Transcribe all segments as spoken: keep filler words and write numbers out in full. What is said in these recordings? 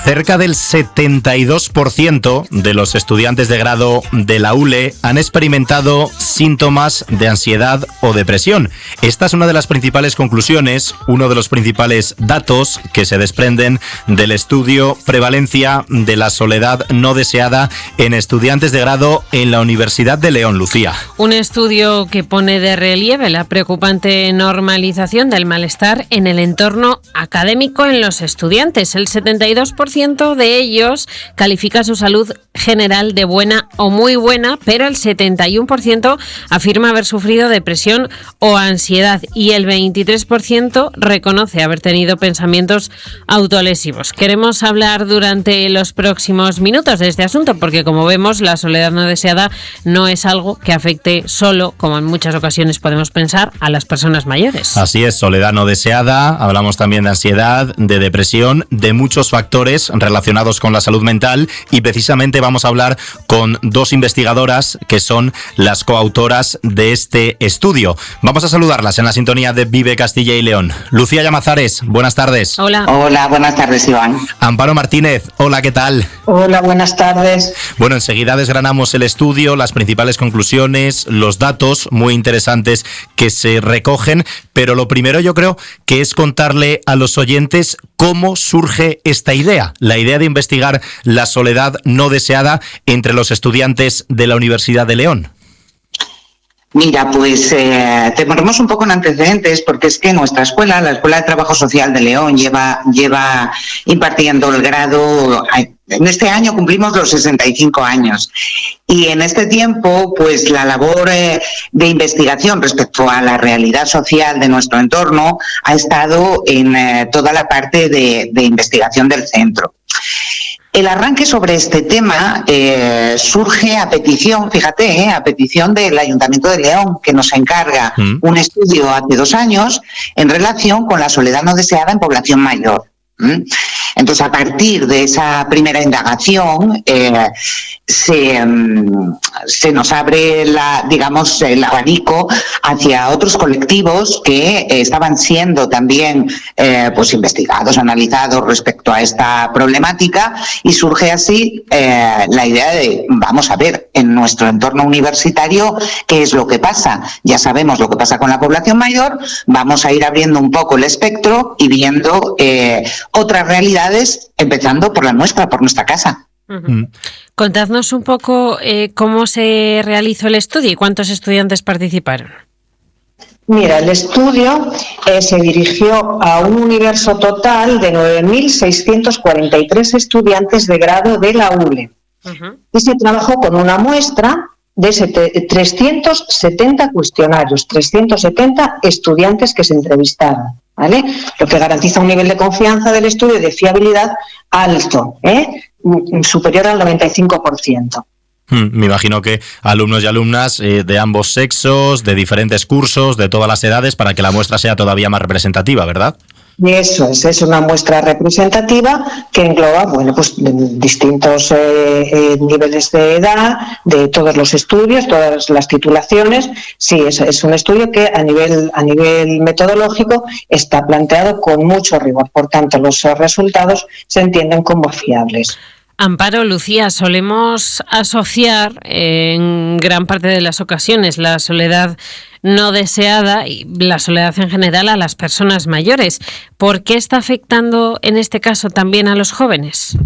Cerca del setenta y dos por ciento de los estudiantes de grado de la U L E han experimentado síntomas de ansiedad o depresión. Esta es una de las principales conclusiones, uno de los principales datos que se desprenden del estudio Prevalencia de la soledad no deseada en estudiantes de grado en la Universidad de León. Lucía. Un estudio que pone de relieve la preocupante normalización del malestar en el entorno académico en los estudiantes. El setenta y dos por ciento de ellos califica su salud general de buena o muy buena, pero el setenta y uno por ciento afirma haber sufrido depresión o ansiedad y el veintitrés por ciento reconoce haber tenido pensamientos autolesivos. Queremos hablar durante los próximos minutos de este asunto porque, como vemos, la soledad no deseada no es algo que afecte solo, como en muchas ocasiones podemos pensar, a las personas mayores. Así es, soledad no deseada. Hablamos también de ansiedad, de depresión, de muchos factores relacionados con la salud mental, y precisamente vamos a hablar con dos investigadoras que son las coautoras de este estudio. Vamos a saludarlas en la sintonía de Vive Castilla y León. Lucía Llamazares, buenas tardes. Hola. Hola, buenas tardes, Iván. Amparo Martínez, hola, ¿qué tal? Hola, buenas tardes. Bueno, enseguida desgranamos el estudio, las principales conclusiones, los datos muy interesantes que se recogen, pero lo primero yo creo que es contarle a los oyentes cómo surge esta idea, la idea de investigar la soledad no deseada entre los estudiantes de la Universidad de León. Mira, pues eh, te ponemos un poco en antecedentes porque es que nuestra escuela, la Escuela de Trabajo Social de León, lleva, lleva impartiendo el grado. En este año cumplimos los sesenta y cinco años y en este tiempo pues la labor eh, de investigación respecto a la realidad social de nuestro entorno ha estado en eh, toda la parte de, de investigación del centro. El arranque sobre este tema eh, surge a petición, fíjate, eh, a petición del Ayuntamiento de León, que nos encarga mm. un estudio hace dos años en relación con la soledad no deseada en población mayor. ¿Mm? Entonces, a partir de esa primera indagación, eh, se, um, se nos abre, la, digamos, el abanico hacia otros colectivos que eh, estaban siendo también eh, pues investigados, analizados respecto a esta problemática, y surge así eh, la idea de, vamos a ver, en nuestro entorno universitario, ¿qué es lo que pasa? Ya sabemos lo que pasa con la población mayor, vamos a ir abriendo un poco el espectro y viendo eh, otras realidades, empezando por la nuestra, por nuestra casa. Uh-huh. Contadnos un poco eh, cómo se realizó el estudio y cuántos estudiantes participaron. Mira, el estudio eh, se dirigió a un universo total de nueve mil seiscientos cuarenta y tres estudiantes de grado de la U L E. Uh-huh. Y se trabajó con una muestra de trescientos setenta cuestionarios, trescientos setenta estudiantes que se entrevistaron, ¿vale? Lo que garantiza un nivel de confianza del estudio y de fiabilidad alto, ¿eh? superior al noventa y cinco por ciento. Me imagino que alumnos y alumnas eh, de ambos sexos, de diferentes cursos, de todas las edades, para que la muestra sea todavía más representativa, ¿verdad? Eso es, es una muestra representativa que engloba, bueno, pues distintos eh, eh, niveles de edad, de todos los estudios, todas las titulaciones. Sí, es, es un estudio que a nivel a nivel metodológico está planteado con mucho rigor. Por tanto, los resultados se entienden como fiables. Amparo, Lucía, solemos asociar eh, en gran parte de las ocasiones la soledad no deseada y la soledad en general a las personas mayores. ¿Por qué está afectando en este caso también a los jóvenes?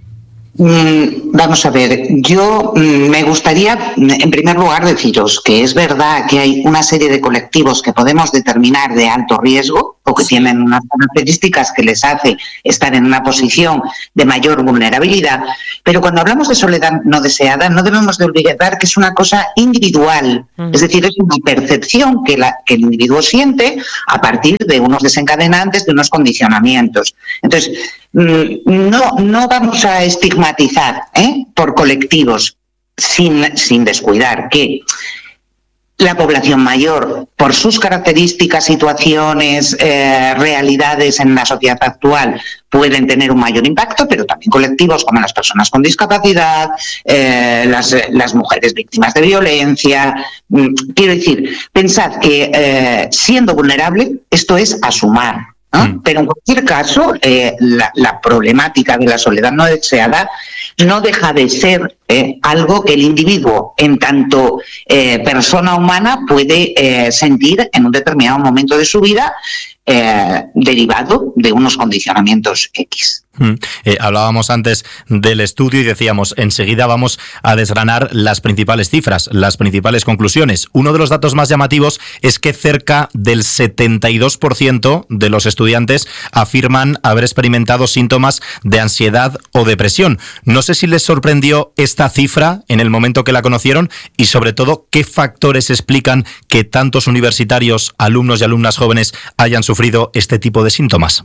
Mm, vamos a ver, yo mm, me gustaría en primer lugar deciros que es verdad que hay una serie de colectivos que podemos determinar de alto riesgo o que tienen unas características que les hace estar en una posición de mayor vulnerabilidad, pero cuando hablamos de soledad no deseada no debemos de olvidar que es una cosa individual, uh-huh. es decir, es una percepción que, la, que el individuo siente a partir de unos desencadenantes, de unos condicionamientos. Entonces, no, no vamos a estigmatizar ¿eh? por colectivos sin, sin descuidar que la población mayor, por sus características, situaciones, eh, realidades en la sociedad actual, pueden tener un mayor impacto, pero también colectivos como las personas con discapacidad, eh, las, las mujeres víctimas de violencia. Quiero decir, pensad que eh, siendo vulnerable, esto es a sumar. ¿no? Mm. Pero en cualquier caso, eh, la, la problemática de la soledad no deseada no deja de ser eh, algo que el individuo, en tanto eh, persona humana, puede eh, sentir en un determinado momento de su vida, eh, derivado de unos condicionamientos X. Mm. Eh, hablábamos antes del estudio y decíamos, enseguida vamos a desgranar las principales cifras, las principales conclusiones. Uno de los datos más llamativos es que cerca del setenta y dos por ciento de los estudiantes afirman haber experimentado síntomas de ansiedad o depresión. No sé si les sorprendió esta cifra en el momento que la conocieron y, sobre todo, qué factores explican que tantos universitarios, alumnos y alumnas jóvenes hayan sufrido este tipo de síntomas.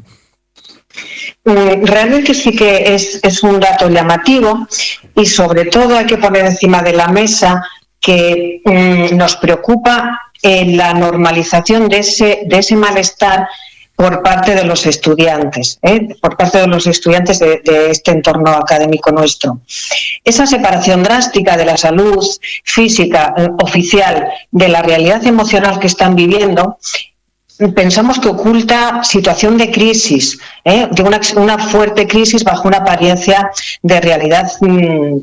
Realmente sí que es, es un dato llamativo y sobre todo hay que poner encima de la mesa que mm, nos preocupa eh, la normalización de ese, de ese malestar por parte de los estudiantes, ¿eh? por parte de los estudiantes de, de este entorno académico nuestro. Esa separación drástica de la salud física eh, oficial de la realidad emocional que están viviendo, pensamos que oculta situación de crisis, ¿eh? de una, una fuerte crisis bajo una apariencia de realidad mm,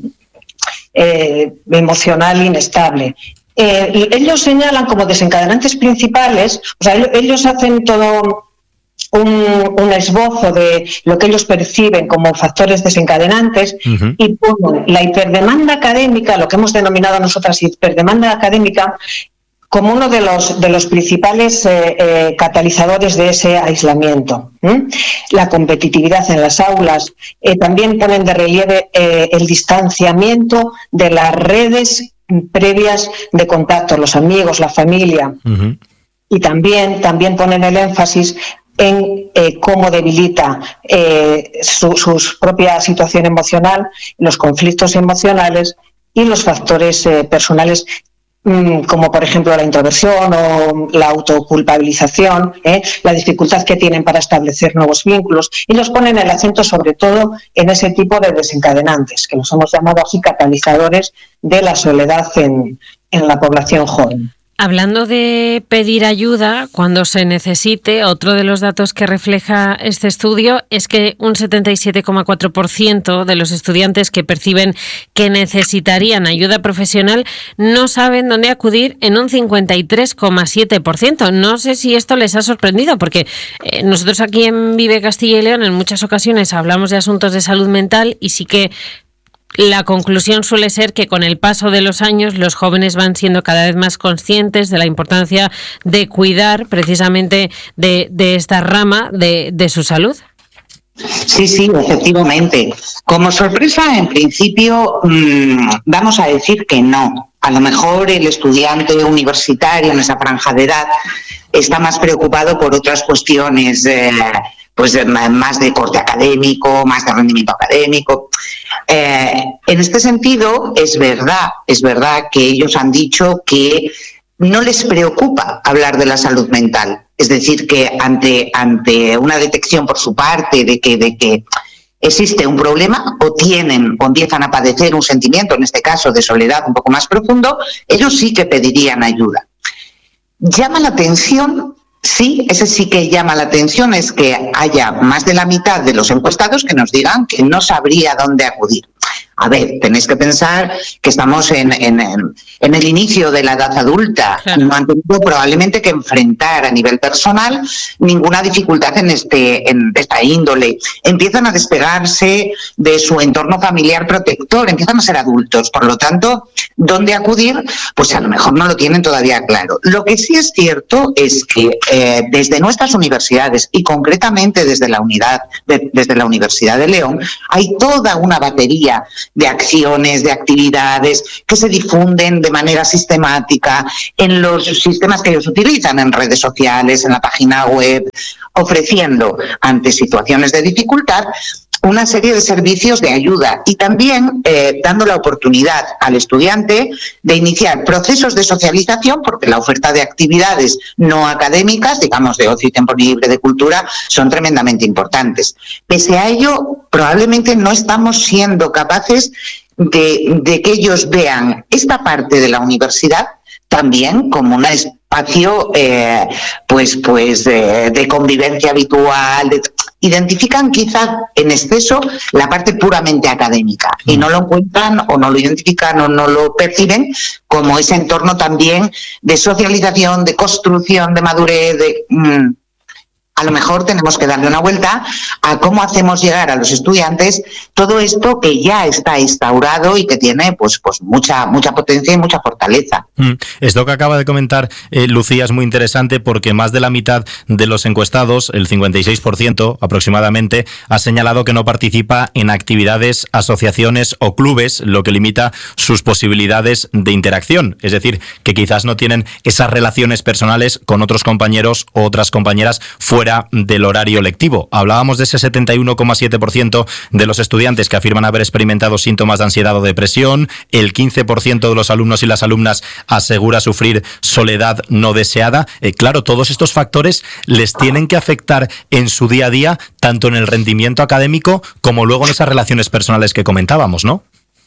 eh, emocional inestable. Eh, ellos señalan como desencadenantes principales, o sea, ellos hacen todo un, un esbozo de lo que ellos perciben como factores desencadenantes uh-huh. y ponen la hiperdemanda académica, lo que hemos denominado nosotras hiperdemanda académica, como uno de los, de los principales eh, eh, catalizadores de ese aislamiento. ¿Mm? La competitividad en las aulas, eh, también ponen de relieve eh, el distanciamiento de las redes previas de contacto, los amigos, la familia, uh-huh. y también, también ponen el énfasis en eh, cómo debilita eh, su, su propia situación emocional, los conflictos emocionales y los factores eh, personales, como por ejemplo la introversión o la autoculpabilización, ¿eh? la dificultad que tienen para establecer nuevos vínculos, y los ponen el acento sobre todo en ese tipo de desencadenantes, que los hemos llamado así catalizadores de la soledad en, en la población joven. Hablando de pedir ayuda cuando se necesite, otro de los datos que refleja este estudio es que un setenta y siete coma cuatro por ciento de los estudiantes que perciben que necesitarían ayuda profesional no saben dónde acudir en un cincuenta y tres coma siete por ciento. No sé si esto les ha sorprendido, porque eh, nosotros aquí en Vive Castilla y León en muchas ocasiones hablamos de asuntos de salud mental y sí que la conclusión suele ser que con el paso de los años los jóvenes van siendo cada vez más conscientes de la importancia de cuidar precisamente de, de esta rama de, de su salud. Sí, sí, efectivamente. Como sorpresa, en principio, mmm, vamos a decir que no. A lo mejor el estudiante universitario en esa franja de edad está más preocupado por otras cuestiones, eh, pues más de corte académico, más de rendimiento académico. Eh, en este sentido, es verdad, es verdad que ellos han dicho que no les preocupa hablar de la salud mental. Es decir, que ante, ante una detección por su parte de que, de que existe un problema o tienen o empiezan a padecer un sentimiento, en este caso de soledad un poco más profundo, ellos sí que pedirían ayuda. Llama la atención, sí, ese sí que llama la atención, es que haya más de la mitad de los encuestados que nos digan que no sabría dónde acudir. A ver, tenéis que pensar que estamos en, en, en el inicio de la edad adulta. Claro. No han tenido probablemente que enfrentar a nivel personal ninguna dificultad en, este, en esta índole. Empiezan a despegarse de su entorno familiar protector, empiezan a ser adultos. Por lo tanto, ¿dónde acudir? Pues a lo mejor no lo tienen todavía claro. Lo que sí es cierto es que eh, desde nuestras universidades y concretamente desde la, unidad, de, desde la Universidad de León hay toda una batería de acciones, de actividades que se difunden de manera sistemática en los sistemas que ellos utilizan, en redes sociales, en la página web, ofreciendo ante situaciones de dificultad una serie de servicios de ayuda y también eh, dando la oportunidad al estudiante de iniciar procesos de socialización, porque la oferta de actividades no académicas, digamos de ocio y tiempo libre, de cultura, son tremendamente importantes. Pese a ello, probablemente no estamos siendo capaces de, de que ellos vean esta parte de la universidad también como un espacio eh, pues, pues de, de convivencia habitual, de, identifican quizás en exceso la parte puramente académica y no lo encuentran o no lo identifican o no lo perciben como ese entorno también de socialización, de construcción, de madurez, de... Mmm, a lo mejor tenemos que darle una vuelta a cómo hacemos llegar a los estudiantes todo esto que ya está instaurado y que tiene pues, pues mucha, mucha potencia y mucha fortaleza. Mm. Esto que acaba de comentar eh, Lucía es muy interesante porque más de la mitad de los encuestados, el cincuenta y seis por ciento aproximadamente, ha señalado que no participa en actividades, asociaciones o clubes, lo que limita sus posibilidades de interacción. Es decir, que quizás no tienen esas relaciones personales con otros compañeros o otras compañeras fuera del horario lectivo. Hablábamos de ese setenta y uno coma siete por ciento de los estudiantes que afirman haber experimentado síntomas de ansiedad o depresión, el quince por ciento de los alumnos y las alumnas asegura sufrir soledad no deseada. Eh, claro, todos estos factores les tienen que afectar en su día a día, tanto en el rendimiento académico como luego en esas relaciones personales que comentábamos, ¿no?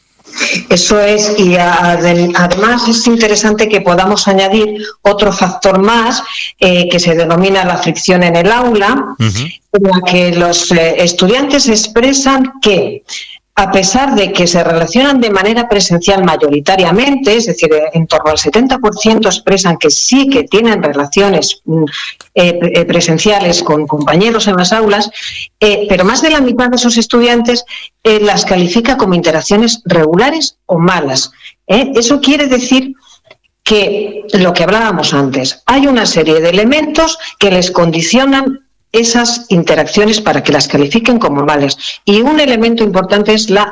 Eso es, y además es interesante que podamos añadir otro factor más eh, que se denomina la fricción en el aula, uh-huh. en la que los eh, estudiantes expresan que a pesar de que se relacionan de manera presencial mayoritariamente, es decir, en torno al setenta por ciento expresan que sí que tienen relaciones eh, presenciales con compañeros en las aulas, eh, pero más de la mitad de esos estudiantes eh, las califica como interacciones regulares o malas. ¿eh? Eso quiere decir que, lo que hablábamos antes, hay una serie de elementos que les condicionan esas interacciones para que las califiquen como malas. Y un elemento importante es la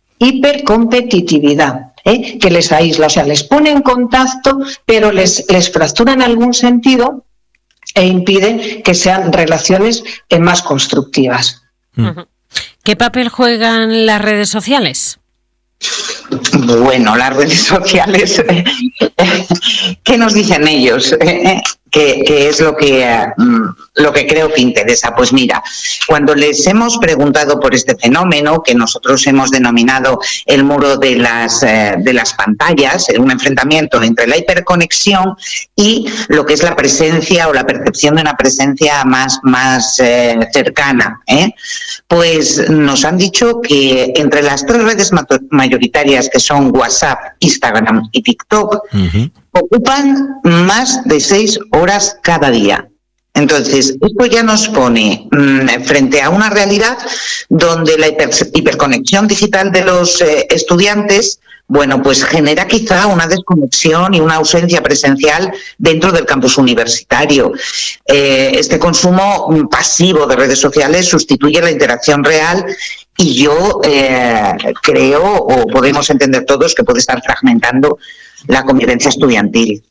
hipercompetitividad, ¿eh? que les aísla, o sea, les pone en contacto, pero les, les fractura en algún sentido e impide que sean relaciones eh, más constructivas. ¿Qué papel juegan las redes sociales? Bueno, las redes sociales, ¿qué nos dicen ellos? ¿Qué, qué es lo que, lo que creo que interesa? Pues mira, cuando les hemos preguntado por este fenómeno, que nosotros hemos denominado el muro de las, de las pantallas, un enfrentamiento entre la hiperconexión y lo que es la presencia o la percepción de una presencia más, más eh, cercana, ¿eh? Pues nos han dicho que entre las tres redes mayoritarias, que son WhatsApp, Instagram y TikTok, uh-huh. ocupan más de seis horas cada día. Entonces, esto ya nos pone mmm, frente a una realidad donde la hiper, hiperconexión digital de los eh, estudiantes, bueno, pues genera quizá una desconexión y una ausencia presencial dentro del campus universitario. Eh, este consumo pasivo de redes sociales sustituye la interacción real y yo eh, creo, o podemos entender todos, que puede estar fragmentando la convivencia estudiantil.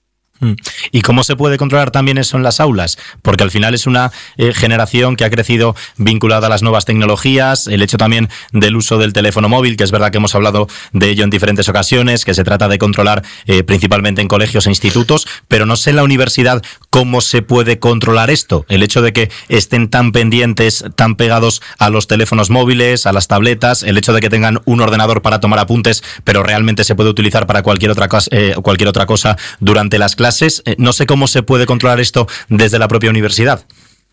¿Y cómo se puede controlar también eso en las aulas? Porque al final es una eh, generación que ha crecido vinculada a las nuevas tecnologías, el hecho también del uso del teléfono móvil, que es verdad que hemos hablado de ello en diferentes ocasiones, que se trata de controlar eh, principalmente en colegios e institutos, pero no sé en la universidad cómo se puede controlar esto, el hecho de que estén tan pendientes, tan pegados a los teléfonos móviles, a las tabletas, el hecho de que tengan un ordenador para tomar apuntes, pero realmente se puede utilizar para cualquier otra cosa, eh, cualquier otra cosa durante las clases. No sé cómo se puede controlar esto desde la propia universidad.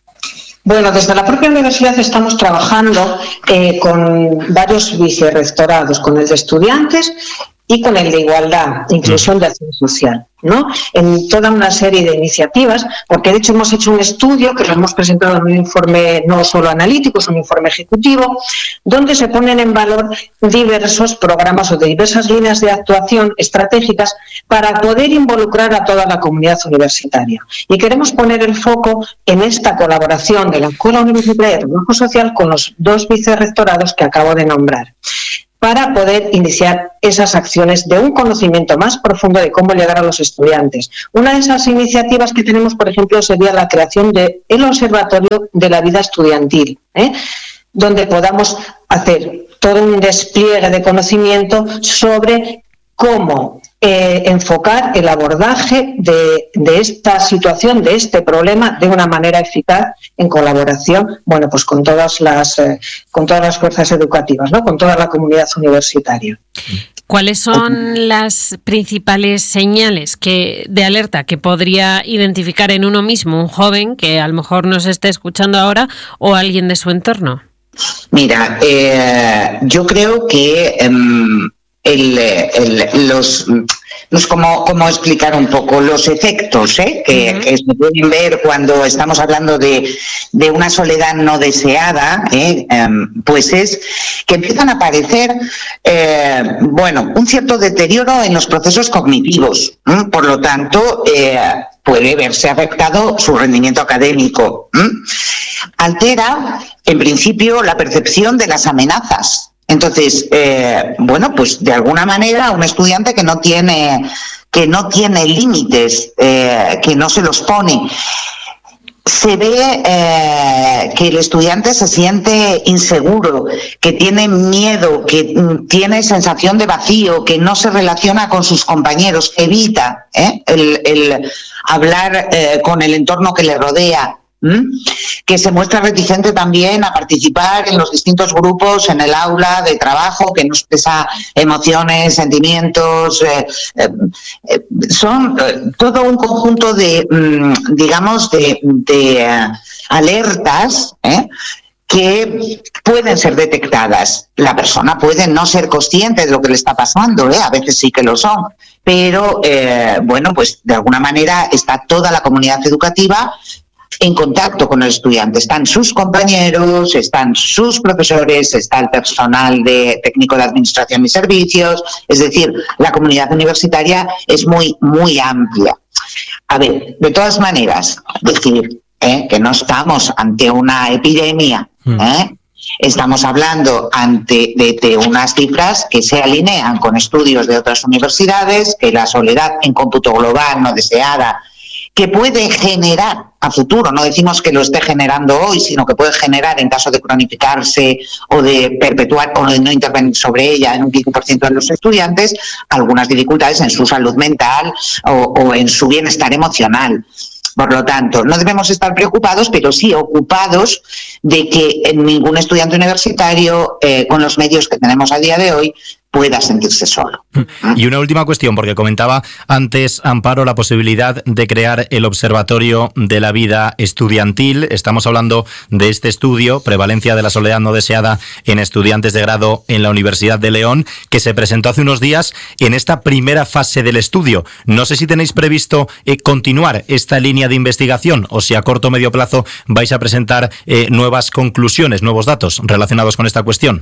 Bueno, desde la propia universidad estamos trabajando eh, con varios vicerrectorados, con el de estudiantes y con el de igualdad, inclusión de acción social, ¿no? En toda una serie de iniciativas, porque de hecho hemos hecho un estudio que lo hemos presentado en un informe no solo analítico, es un informe ejecutivo, donde se ponen en valor diversos programas o de diversas líneas de actuación estratégicas para poder involucrar a toda la comunidad universitaria. Y queremos poner el foco en esta colaboración de la Escuela Universitaria de Trabajo Social con los dos vicerrectorados que acabo de nombrar, para poder iniciar esas acciones de un conocimiento más profundo de cómo llegar a los estudiantes. Una de esas iniciativas que tenemos, por ejemplo, sería la creación del Observatorio de la Vida Estudiantil, ¿eh? donde podamos hacer todo un despliegue de conocimiento sobre cómo eh, enfocar el abordaje de, de esta situación, de este problema, de una manera eficaz en colaboración, bueno, pues con todas las eh, con todas las fuerzas educativas, ¿no? Con toda la comunidad universitaria. ¿Cuáles son las principales señales que, de alerta que podría identificar en uno mismo un joven que a lo mejor nos esté escuchando ahora o alguien de su entorno? Mira, eh, yo creo que um, el, el, los... Pues como, como explicar un poco los efectos ¿eh? que, uh-huh. que se pueden ver cuando estamos hablando de, de una soledad no deseada, ¿eh? um, pues es que empiezan a aparecer, eh, bueno, un cierto deterioro en los procesos cognitivos. ¿eh? Por lo tanto, eh, puede verse afectado su rendimiento académico. ¿eh? Altera, en principio, la percepción de las amenazas. Entonces, eh, bueno, pues de alguna manera un estudiante que no tiene que no tiene límites, eh, que no se los pone, se ve eh, que el estudiante se siente inseguro, que tiene miedo, que tiene sensación de vacío, que no se relaciona con sus compañeros, evita ¿eh? el, el hablar eh, con el entorno que le rodea. ¿Mm? Que se muestra reticente también a participar en los distintos grupos en el aula de trabajo, que no expresa emociones, sentimientos, eh, eh, eh, son eh, todo un conjunto de, mm, digamos, de, de uh, alertas, ¿eh? que pueden ser detectadas. La persona puede no ser consciente de lo que le está pasando, ¿eh? A veces sí que lo son, pero eh, bueno, pues de alguna manera está toda la comunidad educativa en contacto con el estudiante. Están sus compañeros, están sus profesores, está el personal de técnico de administración y servicios, es decir, la comunidad universitaria es muy, muy amplia. A ver, de todas maneras, decir ¿eh? que no estamos ante una epidemia, ¿eh? Estamos hablando ante de, de unas cifras que se alinean con estudios de otras universidades, que la soledad en cómputo global no deseada, que puede generar a futuro, no decimos que lo esté generando hoy, sino que puede generar en caso de cronificarse o de perpetuar o de no intervenir sobre ella en un quince por ciento de los estudiantes, algunas dificultades en su salud mental o, o en su bienestar emocional. Por lo tanto, no debemos estar preocupados, pero sí ocupados de que ningún estudiante universitario, eh, con los medios que tenemos a día de hoy, pueda sentirse solo. Y una última cuestión, porque comentaba antes, Amparo, la posibilidad de crear el Observatorio de la Vida Estudiantil. Estamos hablando de este estudio, Prevalencia de la Soledad no deseada en estudiantes de grado en la Universidad de León, que se presentó hace unos días en esta primera fase del estudio. No sé si tenéis previsto eh, continuar esta línea de investigación o si a corto o medio plazo vais a presentar eh, nuevas conclusiones, nuevos datos relacionados con esta cuestión.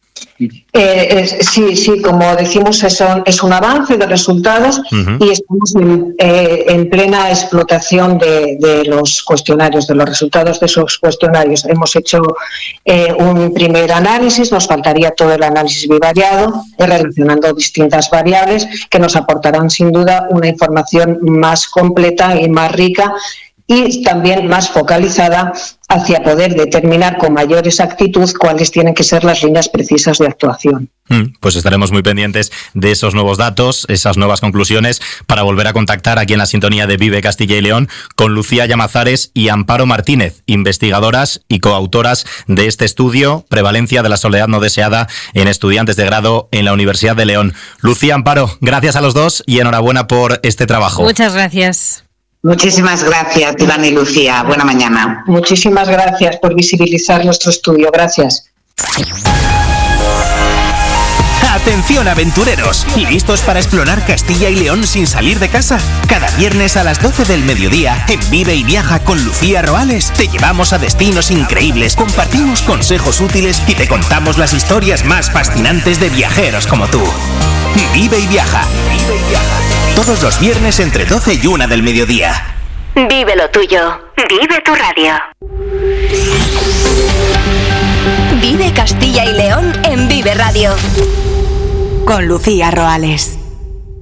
Eh, es, sí, sí, como decimos, es un, es un avance de resultados uh-huh. y estamos en, eh, en plena explotación de, de los cuestionarios, de los resultados de esos cuestionarios. Hemos hecho eh, un primer análisis, nos faltaría todo el análisis bivariado, eh, relacionando distintas variables que nos aportarán sin duda una información más completa y más rica y también más focalizada hacia poder determinar con mayor exactitud cuáles tienen que ser las líneas precisas de actuación. Pues estaremos muy pendientes de esos nuevos datos, esas nuevas conclusiones, para volver a contactar aquí en la sintonía de Vive Castilla y León con Lucía Llamazares y Amparo Martínez, investigadoras y coautoras de este estudio, Prevalencia de la Soledad no deseada en estudiantes de grado en la Universidad de León. Lucía, Amparo, gracias a los dos y enhorabuena por este trabajo. Muchas gracias. Muchísimas gracias, Iván y Lucía. Buena mañana. Muchísimas gracias por visibilizar nuestro estudio. Gracias. Atención, aventureros, ¿listos para explorar Castilla y León sin salir de casa? Cada viernes a las doce del mediodía, en Vive y Viaja con Lucía Roales, te llevamos a destinos increíbles, compartimos consejos útiles y te contamos las historias más fascinantes de viajeros como tú. Vive y Viaja. Vive y Viaja. Todos los viernes entre doce y una del mediodía. Vive lo tuyo. Vive tu radio. Vive Castilla y León en Vive Radio. Con Lucía Roales.